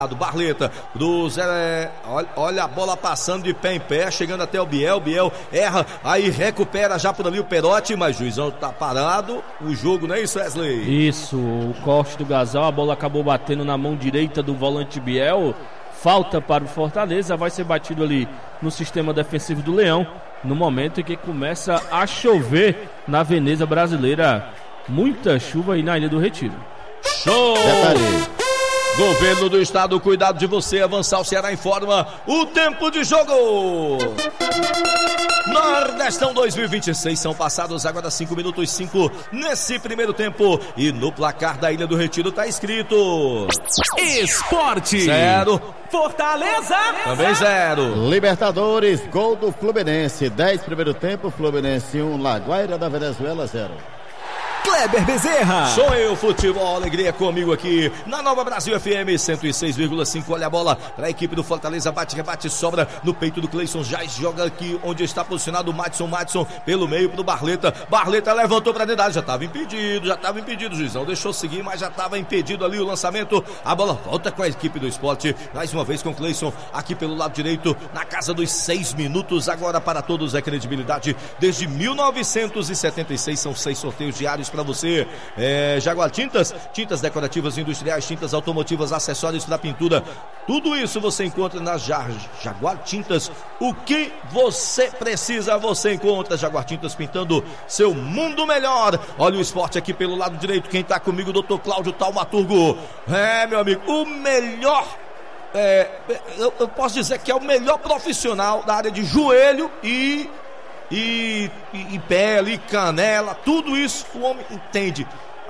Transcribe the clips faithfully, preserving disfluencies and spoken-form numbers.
Barleta, cruza, é, olha, olha a bola passando de pé em pé, chegando até o Biel, Biel erra, aí recupera já por ali o Perotti, mas o juizão tá parado, o jogo, não é isso, Wesley? Isso, o corte do Gasal, a bola acabou batendo na mão direita do volante Biel, falta para o Fortaleza, vai ser batido ali no sistema defensivo do Leão, no momento em que começa a chover na Veneza Brasileira, muita chuva aí na Ilha do Retiro. Show! Governo do Estado, cuidado de você, avançar, o Ceará informa o tempo de jogo. Nordestão dois mil e vinte e seis, são passados agora cinco minutos e cinco nesse primeiro tempo. E no placar da Ilha do Retiro tá escrito: Esporte zero, Fortaleza também zero. Libertadores, gol do Fluminense, dez primeiro tempo, Fluminense um, Laguaira da Venezuela zero. Kleber Bezerra. Sou eu, futebol, alegria comigo aqui na Nova Brasil F M cento e seis vírgula cinco. Olha a bola para a equipe do Fortaleza, bate, rebate, sobra no peito do Cleison, já joga aqui onde está posicionado o Madison, Madison pelo meio pro Barleta, Barleta levantou para dentro da área, já estava impedido, já estava impedido, o juizão deixou seguir, mas já estava impedido ali o lançamento, a bola volta com a equipe do Sport, mais uma vez com o Cleison, aqui pelo lado direito, na casa dos seis minutos, agora para todos é credibilidade, desde mil novecentos e setenta e seis, são seis sorteios diários para você. É, Jaguar Tintas, tintas decorativas industriais, tintas automotivas, acessórios para pintura, tudo isso você encontra na Jaguar Tintas. O que você precisa, você encontra. Jaguar Tintas, pintando seu mundo melhor. Olha o esporte aqui pelo lado direito, quem tá comigo, o doutor Cláudio Taumaturgo. É, meu amigo, o melhor é, eu, eu posso dizer que é o melhor profissional da área de joelho e E, e, e pele, canela, tudo isso o homem entende.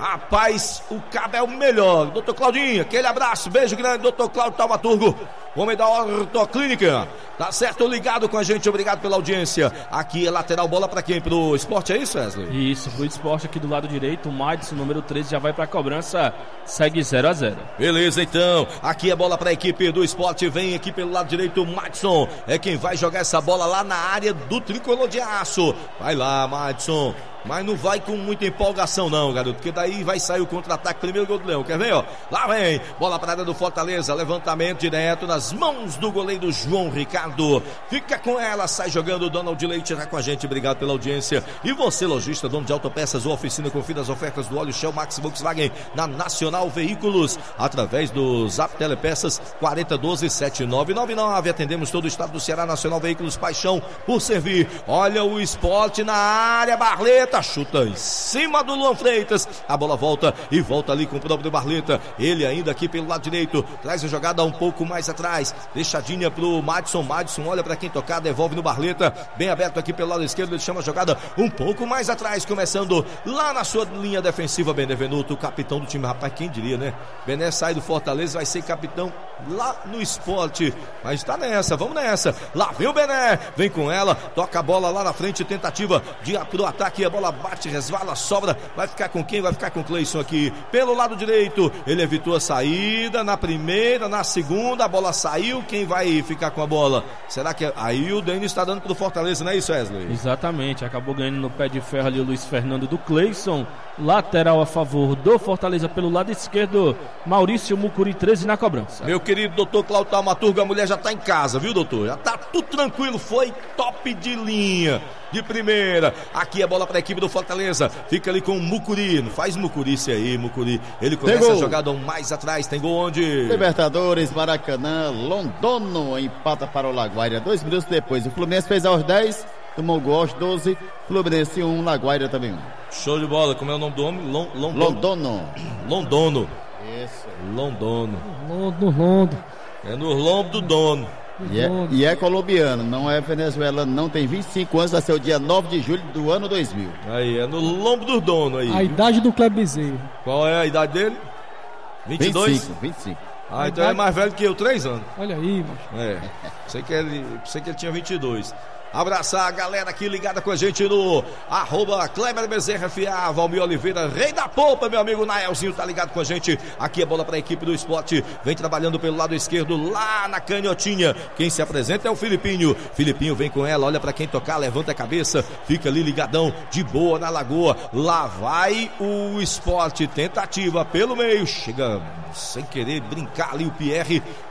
Rapaz, o cabo é o melhor. Doutor Claudinho, aquele abraço, beijo grande, doutor Cláudio Taumaturgo, homem da Ortoclínica. Tá certo, ligado com a gente, obrigado pela audiência. Aqui é lateral, bola pra quem? Pro Esporte, é isso, Wesley? Isso, pro Esporte aqui do lado direito, o Madison, número treze, já vai pra cobrança, segue zero a zero. Beleza, então, aqui é bola pra equipe do Esporte, vem aqui pelo lado direito, o Madison, é quem vai jogar essa bola lá na área do tricolor de aço. Vai lá, Madison. Mas não vai com muita empolgação não, garoto, porque daí vai sair o contra-ataque, primeiro gol do Leão, quer ver, ó? Lá vem, bola para a área do Fortaleza, levantamento direto nas mãos do goleiro João Ricardo, fica com ela, sai jogando, Donald Leite tá com a gente, obrigado pela audiência. E você, lojista, dono de autopeças ou oficina, confira as ofertas do óleo Shell Max Volkswagen na Nacional Veículos, através do Zap Telepeças quatro zero um dois sete nove nove nove, atendemos todo o estado do Ceará, Nacional Veículos, paixão por servir. Olha o Esporte na área, Barleta chuta em cima do Luan Freitas, a bola volta e volta ali com o próprio Barleta, ele ainda aqui pelo lado direito, traz a jogada um pouco mais atrás, deixadinha pro Madison, Madison olha para quem tocar, devolve no Barleta, bem aberto aqui pelo lado esquerdo, ele chama a jogada um pouco mais atrás, começando lá na sua linha defensiva, Benevenuto, o capitão do time, rapaz, quem diria, né? Bené sai do Fortaleza, vai ser capitão lá no Esporte, mas tá nessa, vamos nessa, lá vem o Bené, vem com ela, toca a bola lá na frente, tentativa de pro ataque, a bola bate, resvala, sobra, vai ficar com quem? Vai ficar com o Cleison aqui, pelo lado direito, ele evitou a saída, na primeira, na segunda, a bola saiu, quem vai ficar com a bola? Será que é... aí o Denis está dando pro Fortaleza, não é isso, Wesley? Exatamente, acabou ganhando no pé de ferro ali o Luiz Fernando do Cleison, lateral a favor do Fortaleza pelo lado esquerdo, Maurício Mucuri treze na cobrança. Meu querido doutor Cláudio Taumaturgo, a mulher já tá em casa, viu, doutor? Já tá tudo tranquilo, foi top de linha, de primeira, aqui a bola para a equipe do Fortaleza, fica ali com o Mucuri, não faz Mucurice aí, Mucuri, ele começa a jogada mais atrás, tem gol onde? Libertadores, Maracanã, Londono empata para o Laguaira, dois minutos depois, o Fluminense fez aos dez, tomou gol aos doze, Fluminense um, Laguaira também um. Show de bola, como é o nome do homem? Lon, Lon, Londono. Londono. Isso. Londono. Londo, Londo. É no lombo do dono. E é, e é colombiano, não é venezuelano, não, tem vinte e cinco anos, vai ser o dia nove de julho do ano dois mil. Aí, é no lombo do dono aí. A idade do Kleber Bezerra. Qual é a idade dele? vinte e dois? vinte e cinco, vinte e cinco. Ah, então é mais velho que eu, três anos. Olha aí, macho. É, sei que ele, sei que ele tinha vinte e dois. Abraçar a galera aqui ligada com a gente no arroba Kleber Bezerra F A, Valmir Oliveira, rei da polpa, meu amigo Naelzinho tá ligado com a gente. Aqui é bola para a equipe do esporte, vem trabalhando pelo lado esquerdo lá na canhotinha. Quem se apresenta é o Filipinho. Filipinho vem com ela, olha para quem tocar, levanta a cabeça, fica ali ligadão, de boa na lagoa. Lá vai o esporte, tentativa pelo meio, chega sem querer brincar ali o Pierre.